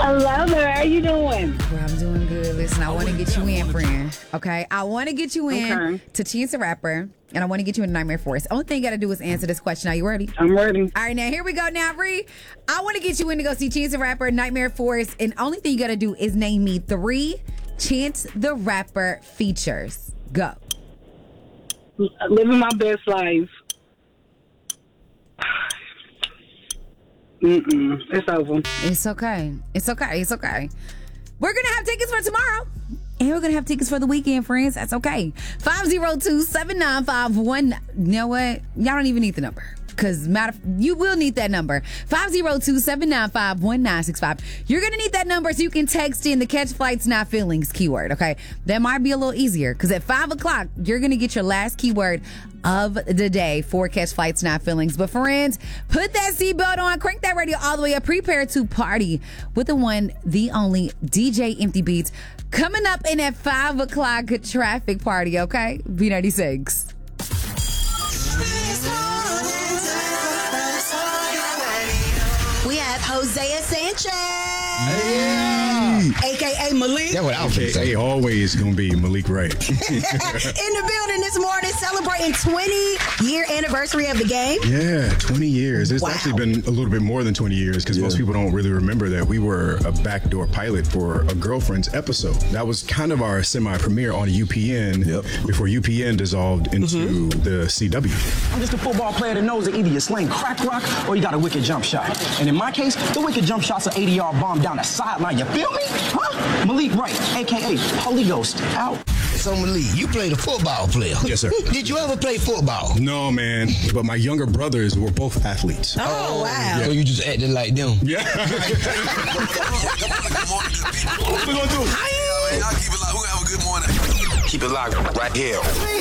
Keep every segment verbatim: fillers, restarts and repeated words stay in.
Hello there. How you doing? Well, I'm doing good. Listen, I want to get you in, friend. Okay? I want to get you in Okay. to Chance the Rapper, and I want to get you in Nightmare Forest. Only thing you got to do is answer this question. Are you ready? I'm ready. All right, now here we go. Now, Bree, I want to get you in to go see Chance the Rapper, Nightmare Forest, and only thing you got to do is name me three Chance the Rapper features. Go. Living my best life. Mm-mm. It's over. It's okay. It's okay. It's okay. We're going to have tickets for tomorrow. And we're going to have tickets for the weekend, friends. That's okay. five oh two, seven nine five, one. You know what? Y'all don't even need the number. Because matter, you will need that number. five oh two, seven nine five, one nine six five. You're going to need that number so you can text in the Catch Flights Not Feelings keyword, okay? That might be a little easier because at five o'clock, you're going to get your last keyword of the day for Catch Flights Not Feelings. But friends, put that seatbelt on, crank that radio all the way up, prepare to party with the one, the only D J Empty Beats coming up in at five o'clock traffic party, okay? B ninety-six. We have Hosea Sanchez, Hey. a k a. Malik, That's what I was A K A always gonna be Malik Wright. in the building this morning celebrating twenty-year anniversary of the game. Yeah, twenty years. It's Wow. actually been a little bit more than twenty years because most people don't really remember that we were a backdoor pilot for a Girlfriends episode. That was kind of our semi-premiere on U P N Yep. before U P N dissolved into the C W. I'm just a football player that knows that either you sling crack rock or you got a wicked jump shot. And in my case, the wicked jump shot's an eighty-yard bomb down the sideline. You feel me? Huh? Malik Wright, a k a. Holy Ghost, out. So, Malik, you played a football player. Yes, sir. Did you ever play football? No, man, but my younger brothers were both athletes. Oh, wow. So you just acted like them? Yeah. What we gonna do? Hey, y'all keep it locked. Who have a good morning? Keep it locked right here.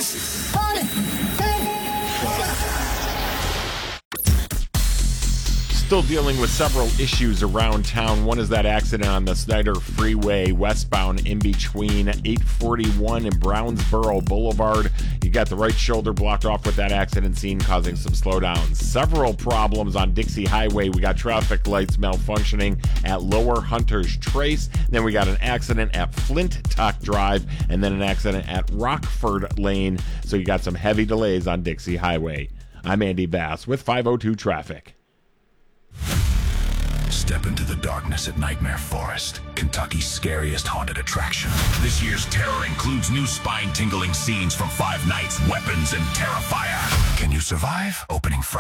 Still dealing with several issues around town. One is that accident on the Snyder Freeway westbound in between eight forty-one and Brownsboro Boulevard. You got the right shoulder blocked off with that accident scene, causing some slowdowns. Several problems on Dixie Highway. We got traffic lights malfunctioning at Lower Hunter's Trace. Then we got an accident at Flint Talk Drive, and then an accident at Rockford Lane. So you got some heavy delays on Dixie Highway. I'm Andy Bass with five oh two Traffic. Step into the darkness at Nightmare Forest, Kentucky's scariest haunted attraction. This year's terror includes new spine-tingling scenes from Five Nights, Weapons, and Terrifier. Can you survive? Opening Friday.